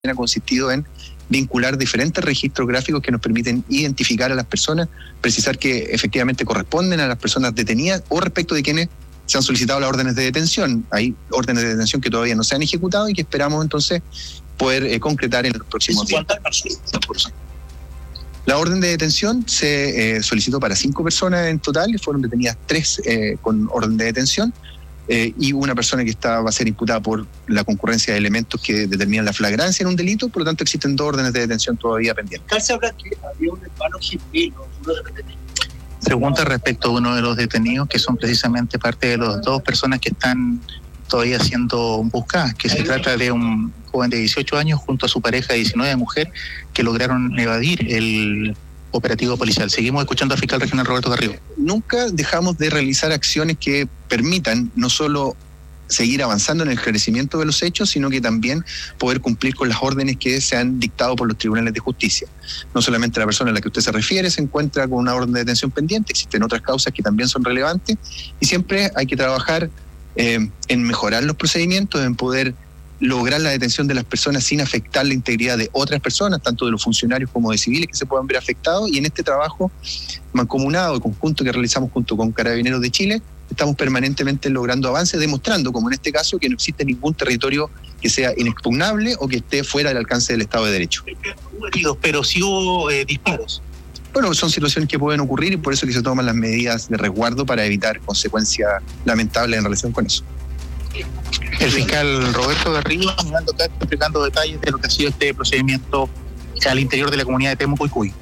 ha consistido en vincular diferentes registros gráficos que nos permiten identificar a las personas, precisar que efectivamente corresponden a las personas detenidas o respecto de quienes se han solicitado las órdenes de detención. Hay órdenes de detención que todavía no se han ejecutado y que esperamos entonces poder concretar en los próximos días. ¿Cuántas personas? La orden de detención se solicitó para 5 personas en total, fueron detenidas 3 con orden de detención y una persona que va a ser imputada por la concurrencia de elementos que determinan la flagrancia en un delito, por lo tanto existen 2 órdenes de detención todavía pendientes. Se habla que había un hermano gemelo, uno de los detenidos. Pregunta respecto a uno de los detenidos, que son precisamente parte de las 2 personas que están todavía siendo buscadas, que se trata de un joven de 18 años junto a su pareja de 19, mujer, que lograron evadir el operativo policial. Seguimos escuchando al fiscal regional Roberto Garrido. Nunca dejamos de realizar acciones que permitan no solo seguir avanzando en el esclarecimiento de los hechos, sino que también poder cumplir con las órdenes que se han dictado por los tribunales de justicia. No solamente la persona a la que usted se refiere se encuentra con una orden de detención pendiente, existen otras causas que también son relevantes y siempre hay que trabajar en mejorar los procedimientos, en poder lograr la detención de las personas sin afectar la integridad de otras personas, tanto de los funcionarios como de civiles que se puedan ver afectados, y en este trabajo mancomunado y conjunto que realizamos junto con Carabineros de Chile, estamos permanentemente logrando avances, demostrando, como en este caso, que no existe ningún territorio que sea inexpugnable o que esté fuera del alcance del Estado de Derecho. Hubo heridos, pero sí hubo disparos. Bueno, son situaciones que pueden ocurrir y por eso que se toman las medidas de resguardo para evitar consecuencias lamentables en relación con eso. El fiscal Roberto Garrido explicando detalles de lo que ha sido este procedimiento al interior de la comunidad de Temuco y Cuy.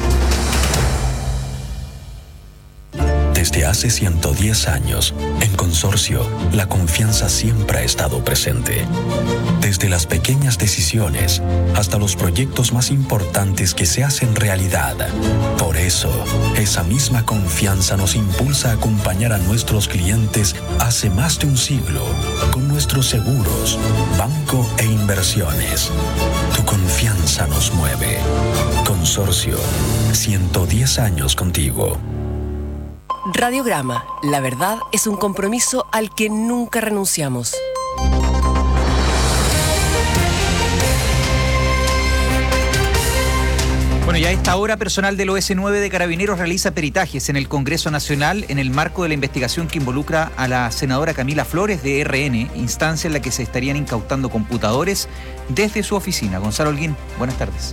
Desde hace 110 años, en Consorcio, la confianza siempre ha estado presente. Desde las pequeñas decisiones hasta los proyectos más importantes que se hacen realidad. Por eso, esa misma confianza nos impulsa a acompañar a nuestros clientes hace más de un siglo con nuestros seguros, banco e inversiones. Tu confianza nos mueve. Consorcio, 110 años contigo. Radiograma, la verdad es un compromiso al que nunca renunciamos. Bueno, ya a esta hora, personal del OS9 de Carabineros realiza peritajes en el Congreso Nacional en el marco de la investigación que involucra a la senadora Camila Flores de RN, instancia en la que se estarían incautando computadores desde su oficina. Gonzalo Holguín, buenas tardes.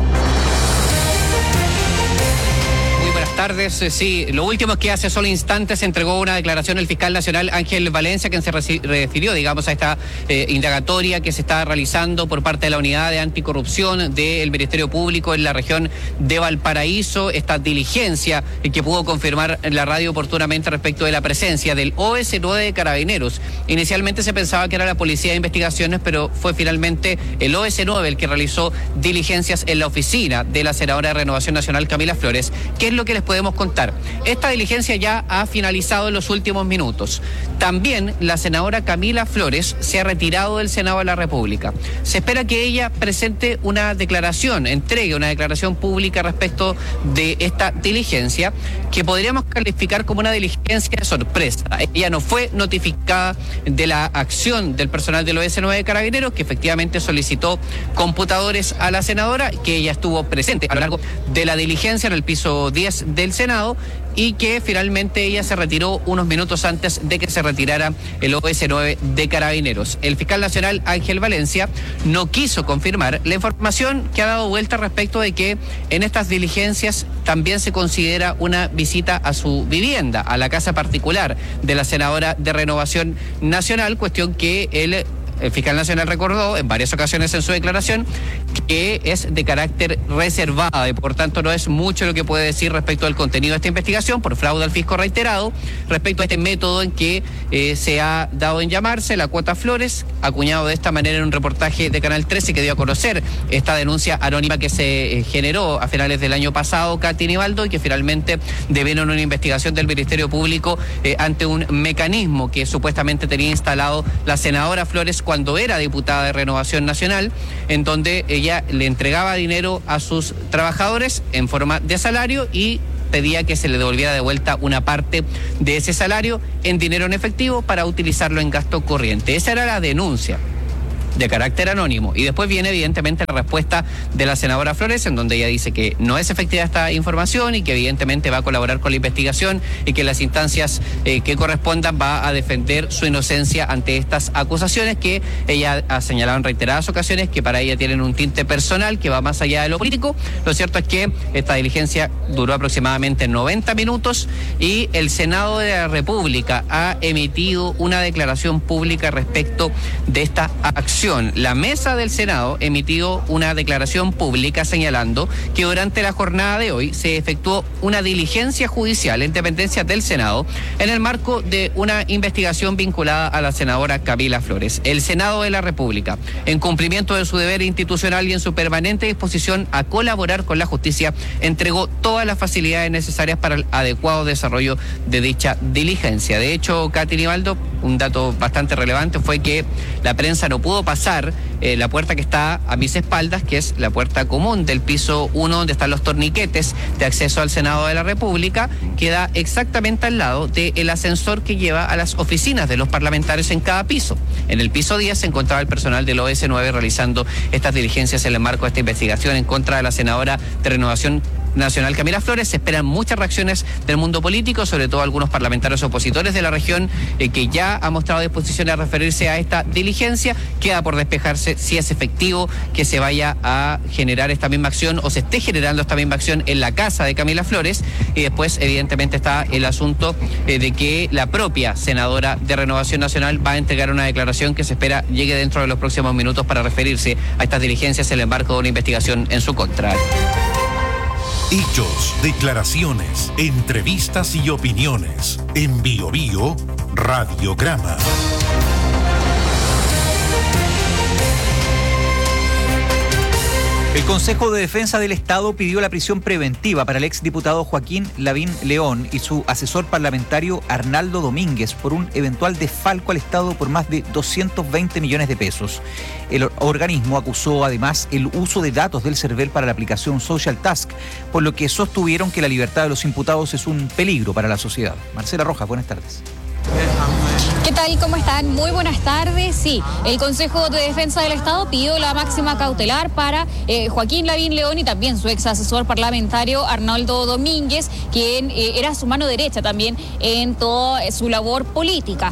Tardes, sí. Lo último es que hace solo instantes entregó una declaración el fiscal nacional Ángel Valencia, quien se refirió, digamos, a esta indagatoria que se está realizando por parte de la Unidad de Anticorrupción del Ministerio Público en la región de Valparaíso, esta diligencia que pudo confirmar la radio oportunamente respecto de la presencia del OS9 de Carabineros. Inicialmente se pensaba que era la Policía de Investigaciones, pero fue finalmente el OS9 el que realizó diligencias en la oficina de la senadora de Renovación Nacional Camila Flores. ¿Qué es lo que les podemos contar? Esta diligencia ya ha finalizado en los últimos minutos. También la senadora Camila Flores se ha retirado del Senado de la República. Se espera que ella presente una declaración, entregue una declaración pública respecto de esta diligencia, que podríamos calificar como una diligencia de sorpresa. Ella no fue notificada de la acción del personal del OS9 de Carabineros, que efectivamente solicitó computadores a la senadora, que ella estuvo presente a lo largo de la diligencia en el piso 10 del Senado y que finalmente ella se retiró unos minutos antes de que se retirara el OS9 de Carabineros. El fiscal nacional Ángel Valencia no quiso confirmar la información que ha dado vuelta respecto de que en estas diligencias también se considera una visita a su vivienda, a la casa particular de la senadora de Renovación Nacional, cuestión que el fiscal nacional recordó en varias ocasiones en su declaración que es de carácter reservado y por tanto no es mucho lo que puede decir respecto al contenido de esta investigación por fraude al fisco reiterado, respecto a este método en que se ha dado en llamarse la cuota Flores, acuñado de esta manera en un reportaje de Canal 13 que dio a conocer esta denuncia anónima que se generó a finales del año pasado, Katy Nivaldo, y que finalmente devino en una investigación del Ministerio Público ante un mecanismo que supuestamente tenía instalado la senadora Flores cuando era diputada de Renovación Nacional, en donde ella le entregaba dinero a sus trabajadores en forma de salario y pedía que se le devolviera de vuelta una parte de ese salario en dinero en efectivo para utilizarlo en gasto corriente. Esa era la denuncia. de carácter anónimo. Y después viene evidentemente la respuesta de la senadora Flores, en donde ella dice que no es efectiva esta información y que evidentemente va a colaborar con la investigación y que las instancias que correspondan va a defender su inocencia ante estas acusaciones que ella ha señalado en reiteradas ocasiones que para ella tienen un tinte personal que va más allá de lo político. Lo cierto es que esta diligencia duró aproximadamente 90 minutos y el Senado de la República ha emitido una declaración pública respecto de esta acción. La mesa del Senado emitió una declaración pública señalando que durante la jornada de hoy se efectuó una diligencia judicial en dependencia del Senado en el marco de una investigación vinculada a la senadora Camila Flores. El Senado de la República, en cumplimiento de su deber institucional y en su permanente disposición a colaborar con la justicia, entregó todas las facilidades necesarias para el adecuado desarrollo de dicha diligencia. De hecho, Katy Nivaldo, un dato bastante relevante fue que la prensa no pudo pasar la puerta que está a mis espaldas, que es la puerta común del piso 1, donde están los torniquetes de acceso al Senado de la República, queda exactamente al lado del ascensor que lleva a las oficinas de los parlamentarios en cada piso. En el piso 10 se encontraba el personal del OS9 realizando estas diligencias en el marco de esta investigación en contra de la senadora de Renovación Nacional Camila Flores. Se esperan muchas reacciones del mundo político, sobre todo algunos parlamentarios opositores de la región que ya han mostrado disposición a referirse a esta diligencia. Queda por despejarse si es efectivo que se vaya a generar esta misma acción o se esté generando esta misma acción en la casa de Camila Flores. Y después evidentemente está el asunto de que la propia senadora de Renovación Nacional va a entregar una declaración que se espera llegue dentro de los próximos minutos para referirse a estas diligencias en el marco de una investigación en su contra. Hechos, declaraciones, entrevistas y opiniones. En Bio Bio, Radiograma. El Consejo de Defensa del Estado pidió la prisión preventiva para el exdiputado Joaquín Lavín León y su asesor parlamentario Arnaldo Domínguez por un eventual desfalco al Estado por más de 220 millones de pesos. El organismo acusó además el uso de datos del CERVEL para la aplicación Social Task, por lo que sostuvieron que la libertad de los imputados es un peligro para la sociedad. Marcela Rojas, buenas tardes. ¿Qué tal? ¿Cómo están? Muy buenas tardes. Sí, el Consejo de Defensa del Estado pidió la máxima cautelar para Joaquín Lavín León y también su ex asesor parlamentario Arnaldo Domínguez, quien era su mano derecha también en toda su labor política.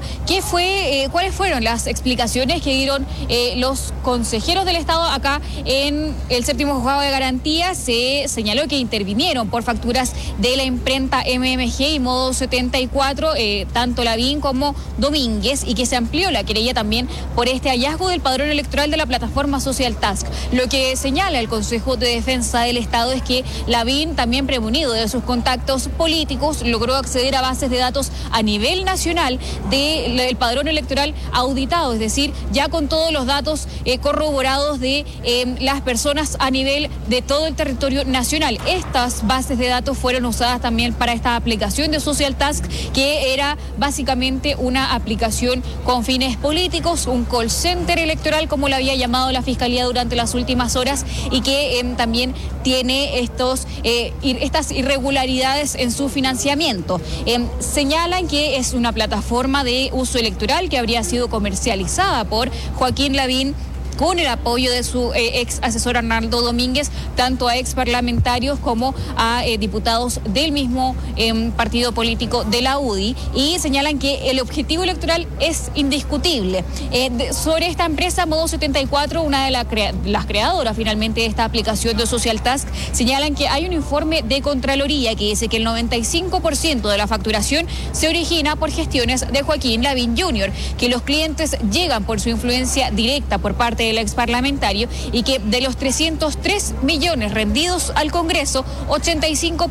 ¿Cuáles fueron las explicaciones que dieron los consejeros del Estado acá en el séptimo juzgado de garantía? Se señaló que intervinieron por facturas de la imprenta MMG y Modo 74, tanto Lavín como Domínguez, y que se amplió la querella también por este hallazgo del padrón electoral de la plataforma Social Task. Lo que señala el Consejo de Defensa del Estado es que Lavín, también premunido de sus contactos políticos, logró acceder a bases de datos a nivel nacional del padrón electoral auditado, es decir, ya con todos los datos corroborados de las personas a nivel de todo el territorio nacional. Estas bases de datos fueron usadas también para esta aplicación de Social Task, que era básicamente una aplicación con fines políticos, un call center electoral, como lo había llamado la Fiscalía durante las últimas horas, y que también tiene estas irregularidades en su financiamiento. Señalan que es una plataforma de uso electoral que habría sido comercializada por Joaquín Lavín con el apoyo de su ex asesor Arnaldo Domínguez, tanto a ex parlamentarios como a diputados del mismo partido político de la UDI, y señalan que el objetivo electoral es indiscutible. Sobre esta empresa Modo 74, una de las creadoras finalmente de esta aplicación de Social Task, señalan que hay un informe de Contraloría que dice que el 95% de la facturación se origina por gestiones de Joaquín Lavín Jr., que los clientes llegan por su influencia directa por parte del ex parlamentario, y que de los 303 millones rendidos al Congreso, 85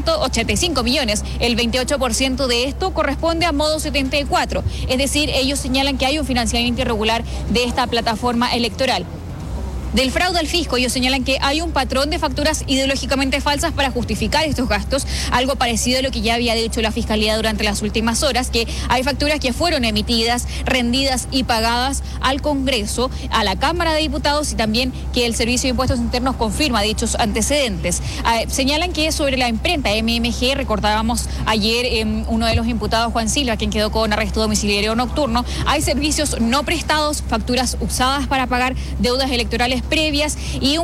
millones, el 28% de esto corresponde a Modo 74. Es decir, ellos señalan que hay un financiamiento irregular de esta plataforma electoral. del fraude al fisco. Ellos señalan que hay un patrón de facturas ideológicamente falsas para justificar estos gastos, algo parecido a lo que ya había dicho la Fiscalía durante las últimas horas, que hay facturas que fueron emitidas, rendidas y pagadas al Congreso, a la Cámara de Diputados, y también que el Servicio de Impuestos Internos confirma dichos antecedentes. Señalan que sobre la imprenta MMG, recordábamos ayer uno de los imputados, Juan Silva, quien quedó con arresto domiciliario nocturno, hay servicios no prestados, facturas usadas para pagar deudas electorales previas y